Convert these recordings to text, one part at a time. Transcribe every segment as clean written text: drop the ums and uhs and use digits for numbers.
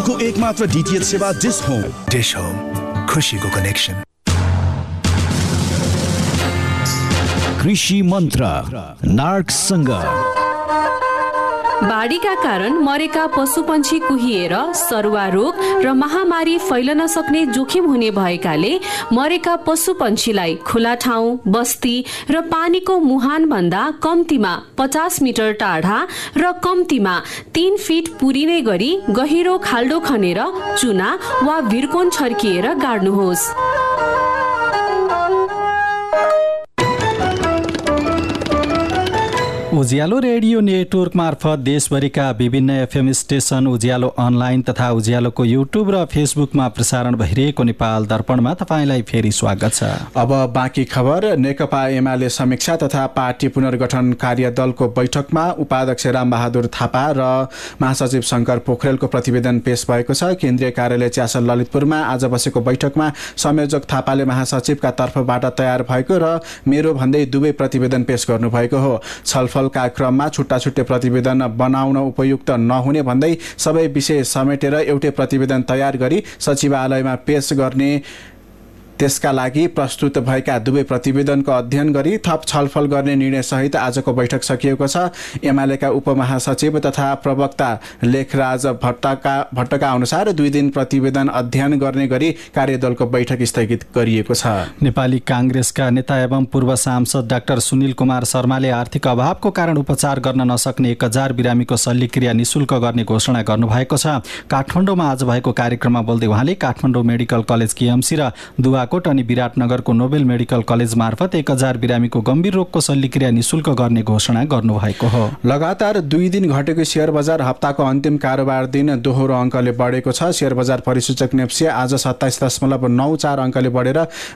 को एकमात्र डीटीएच सेवा डिश होम। डिश होम, खुशीको कनेक्सन। कृषि मन्त्र नार्कसँग। बाढीका कारण मरेका पशुपन्छी कुहिएर सरुवा रोग र महामारी फैलन सक्ने जोखिम हुने भएकाले मरेका पशुपन्छीलाई खुला ठाउँ, बस्ती र पानीको मुहान भन्दा कम्तीमा 50 मिटर टाढा र कम्तीमा 3 फिट पुरिने गरी गहिरो खाल्डो खनेर चुना वा भिरकोन छर्किएर गाड्नुहोस्। उज्यालो रेडियो नेटवर्क मार्फत देशभरिका विभिन्न एफएम स्टेशन, उज्यालो अनलाइन तथा उज्यालोको युट्युब र फेसबुकमा प्रसारण भइरहेको नेपाल दर्पणमा तपाईँलाई फेरि स्वागत छ। अब बाँकी खबर। नेकपा एमाले समीक्षा तथा पार्टी पुनर्गठन कार्यदलको बैठकमा उपाध्यक्ष रामबहादुर थापा र महासचिव शङ्कर पोखरेलको प्रतिवेदन पेश भएको छ। केन्द्रीय कार्यालय च्यासल ललितपुरमा आज बसेको बैठकमा संयोजक थापाले महासचिवका तर्फबाट तयार भएको र मेरो भन्दै दुवै प्रतिवेदन पेश गर्नुभएको हो। छलफलका क्रममा छुट्टा छुट्टै प्रतिवेदन बनाउन उपयुक्त नहुने भन्दै सबै विषय समेटेर एउटै प्रतिवेदन तयार गरी सचिवालयमा पेश गर्ने, त्यसका लागि प्रस्तुत भएका दुवै प्रतिवेदनको अध्ययन गरी थप छलफल गर्ने निर्णय सहित आजको बैठक सकिएको छ। एमालेका उपमहासचिव तथा प्रवक्ता लेखराज भट्टका अनुसार 2 दिन प्रतिवेदन अध्ययन गर्ने गरी कार्यदलको बैठक स्थगित गरिएको छ। नेपाली कांग्रेसका नेता एवं पूर्व सांसद डाक्टर सुनिल कुमार शर्माले आर्थिक अभावको कारण उपचार गर्न नसक्ने 1000 बिरामीको शल्यक्रिया निशुल्क गर्ने घोषणा गर्नुभएको छ। काठमाडौँमा आज भएको कार्यक्रममा बोल्दै उहाँले काठमाडौँ मेडिकल कलेज केएमसी र दुवाकोट अनि विराटनगरको नोबेल मेडिकल कलेज मार्फत 1000 बिरामीको गम्भीर रोगको शल्यक्रिया निशुल्क गर्ने घोषणा गर्नुभएको हो। लगातार 2 दिन घटेको शेयर बजार हप्ताको अन्तिम कारोबार दिन दोहोरो अङ्कले बढेको छ। शेयर बजार परिसूचक नेप्से आज 27.94 अङ्कले बढेर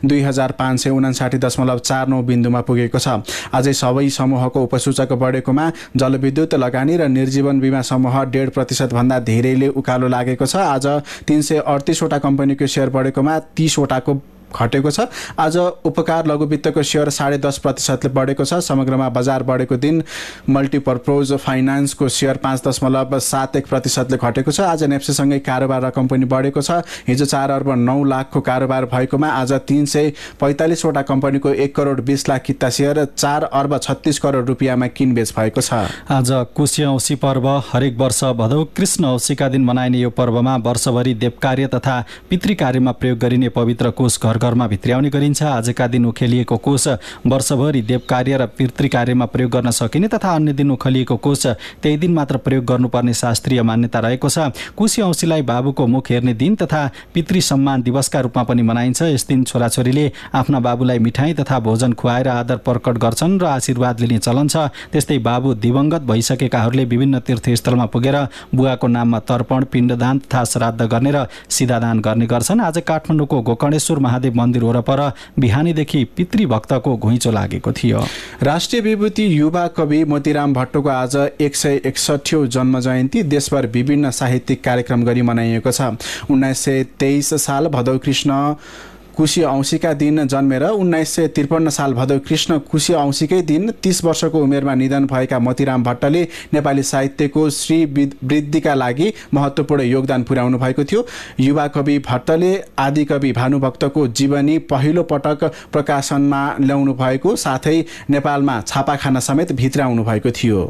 2549.49 बिन्दुमा पुगेको छ। आजै सबै समूहको उपसूचक बढेकोमा जलविद्युत, लगानी र निर्जीवन बीमा समूह 1.5% भन्दा धेरैले उकालो लागेको छ। आज 338 वटा कम्पनीको शेयर बढेकोमा 30 वटाको घटेको छ। आज उपकार लघुवित्तको शेयर 10.5% बढेको छ। समग्रमा बजार बढेको दिन मल्टिपर्पोज फाइनान्सको शेयर 5.71% घटेको छ। आज नेप्सेसँगै कारोबार रकम पनि बढेको छ। हिजो 4 अर्ब 9 लाखको कारोबार भएकोमा आज 345 वटा कम्पनीको 1 करोड 20 लाख किता शेयर 4 अर्ब 36 करोड रुपियाँमा किनबेच भएको छ। आज कुशे औँसी पर्व हरेक वर्ष भदौ कृष्ण औँसीका दिन मनाइने यो पर्वमा वर्षभरि देवकार्य तथा पितृकार्यमा प्रयोग गरिने पवित्र कोष घरमा भित्र्याउने गरिन्छ। आजका दिन उखेलिएको कोष वर्षभरि देवकार्य र पितृकार्यमा प्रयोग गर्न सकिने तथा अन्य दिन उखेलिएको कोष त्यही दिन मात्र प्रयोग गर्नुपर्ने शास्त्रीय मान्यता रहेको छ। कुशे औँसीलाई बाबुको मुख हेर्ने दिन तथा पितृ सम्मान दिवसका रूपमा पनि मनाइन्छ। यस दिन छोराछोरीले आफ्ना बाबुलाई मिठाई तथा भोजन खुवाएर आदर प्रकट गर्छन् र आशीर्वाद लिने चलन छ। त्यस्तै बाबु दिवंगत भइसकेकाहरूले विभिन्न तीर्थस्थलमा पुगेर बुवाको नाममा तर्पण, पिण्डदान तथा श्राद्ध गर्ने र सिधादान गर्ने गर्छन्। आज काठमाडौँको गोकर्णेश्वर महादेव मन्दिर वरपर बिहानीदेखि पितृभक्तको घुइँचो लागेको थियो। राष्ट्रिय विभूति युवा कवि मोतीराम भट्टको आज 161औं जन्म जयन्ती देशभर विभिन्न साहित्यिक कार्यक्रम गरी मनाइएको छ। 1923 साल भदौ कृष्ण कुशी औँसीका दिन जन्मेर 1953 साल भदौ कृष्ण कुशी औँसीकै दिन 30 वर्षको उमेरमा निधन भएका मोतीराम भट्टले नेपाली साहित्यको श्रीवृद्धिका लागि महत्त्वपूर्ण योगदान पुर्याउनु भएको थियो। युवा कवि भट्टले आदिकवि भानुभक्तको जीवनी पहिलो पटक प्रकाशनमा ल्याउनु भएको साथै नेपालमा छापाखाना समेत भित्राउनु भएको थियो।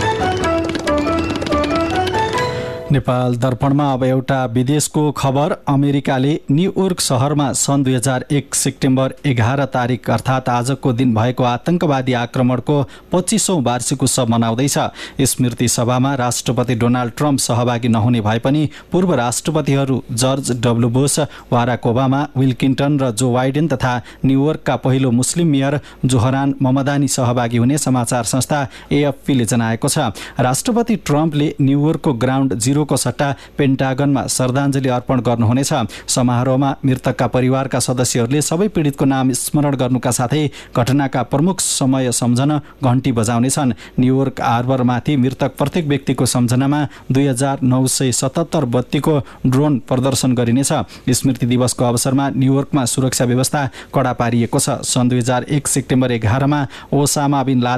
नेपाल दर्पणमा अब एउटा विदेशको खबर। अमेरिकाले न्युयोर्क शहरमा सन् 2001 सेप्टेम्बर 11 तारिक अर्थात् आजको दिन भएको आतंकवादी आक्रमणको 25औं वार्षिक उत्सव मनाउँदैछ। स्मृति सभामा राष्ट्रपति डोनाल्ड ट्रम्प सहभागी नहुने भए पनि पूर्व राष्ट्रपतिहरू George W Bush, Barack Obama, will Clinton र जो बाइडेन तथा न्युयोर्कका पहिलो मुस्लिम मेयर जोहरान ममदानी सहभागी हुने समाचार संस्था एएफपीले जनाएको छ। राष्ट्रपति ट्रम्पले न्युयोर्कको ग्राउन्ड जीरो को सट्टा पेन्टागनमा श्रद्धाञ्जली अर्पण गर्नुहुनेछ। समारोहमा मृतकका परिवारका सदस्यहरूले सबै पीडितको नाम स्मरण गर्नुका साथै घटनाका प्रमुख समय सम्झन घण्टी बजाउनेछन्। न्युयोर्क हार्बरमाथि मृतक प्रत्येक व्यक्तिको सम्झनामा 2977 बत्तीको ड्रोन प्रदर्शन गरिनेछ। स्मृति दिवसको अवसरमा न्युयोर्कमा सुरक्षा व्यवस्था कडा पारिएको छ। सन् 2001 सेप्टेम्बर 11 मा ओसामा बिन लादेन